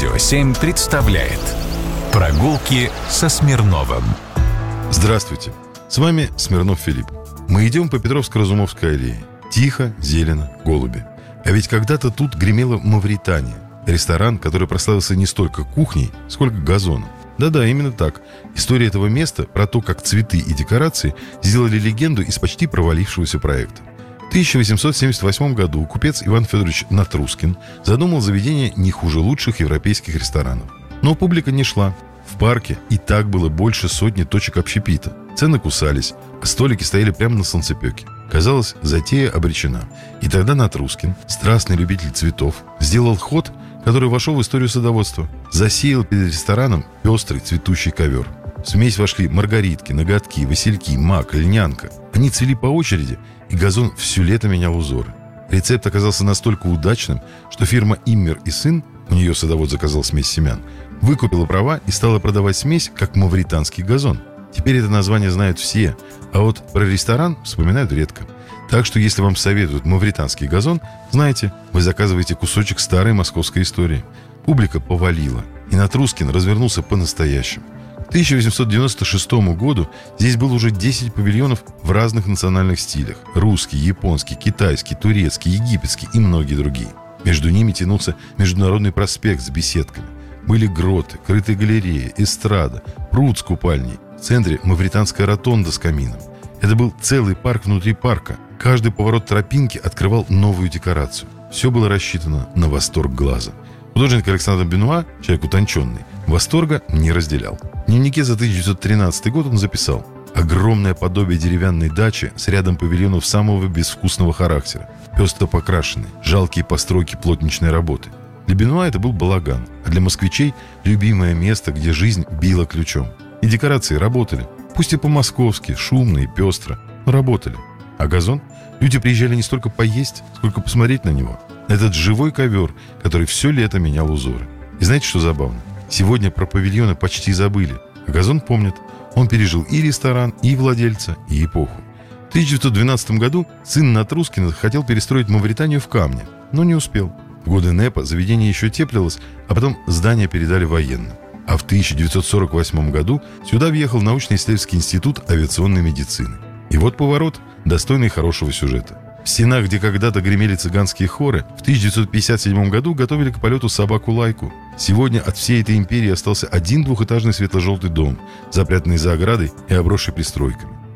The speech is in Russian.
Радио 7 представляет «Прогулки со Смирновым». Здравствуйте, с вами Смирнов Филипп. Мы идем по Петровско-Разумовской аллее. Тихо, зелено, голуби. А ведь когда-то тут гремела Мавритания. Ресторан, который прославился не столько кухней, сколько газоном. Да-да, именно так. История этого места про то, как цветы и декорации сделали легенду из почти провалившегося проекта. В 1878 году купец Иван Федорович Натрускин задумал заведение не хуже лучших европейских ресторанов. Но публика не шла. В парке и так было больше сотни точек общепита. Цены кусались, а столики стояли прямо на солнцепёке. Казалось, затея обречена. И тогда Натрускин, страстный любитель цветов, сделал ход, который вошел в историю садоводства. Засеял перед рестораном пестрый цветущий ковер. В смесь вошли маргаритки, ноготки, васильки, мак, льнянка. Они цвели по очереди, и газон все лето менял узоры. Рецепт оказался настолько удачным, что фирма «Иммер и сын», у нее садовод заказал смесь семян, выкупила права и стала продавать смесь как мавританский газон. Теперь это название знают все, а вот про ресторан вспоминают редко. Так что если вам советуют мавританский газон, знайте, вы заказываете кусочек старой московской истории. Публика повалила, и Натрускин развернулся по-настоящему. К 1896 году здесь было уже 10 павильонов в разных национальных стилях. Русский, японский, китайский, турецкий, египетский и многие другие. Между ними тянулся Международный проспект с беседками. Были гроты, крытые галереи, эстрада, пруд с купальней. В центре мавританская ротонда с камином. Это был целый парк внутри парка. Каждый поворот тропинки открывал новую декорацию. Все было рассчитано на восторг глаза. Художник Александр Бенуа, человек утонченный, восторга не разделял. В дневнике за 1913 год он записал: огромное подобие деревянной дачи с рядом павильонов самого безвкусного характера, пестро покрашенные, жалкие постройки плотничной работы. Для Бенуа это был балаган, а для москвичей – любимое место, где жизнь била ключом. И декорации работали, пусть и по-московски, шумно и пестро, но работали. А газон? Люди приезжали не столько поесть, сколько посмотреть на него. Этот живой ковер, который все лето менял узоры. И знаете, что забавно? Сегодня про павильоны почти забыли, а газон помнят. Он пережил и ресторан, и владельца, и эпоху. В 1912 году сын Натрускина хотел перестроить Мавританию в камне, но не успел. В годы НЭПа заведение еще теплилось, а потом здание передали военным. А в 1948 году сюда въехал научно-исследовательский институт авиационной медицины. И вот поворот, достойный хорошего сюжета. В стенах, где когда-то гремели цыганские хоры, в 1957 году готовили к полету собаку-лайку. Сегодня от всей этой империи остался один двухэтажный светло-желтый дом, запрятанный за оградой и обросший пристройками.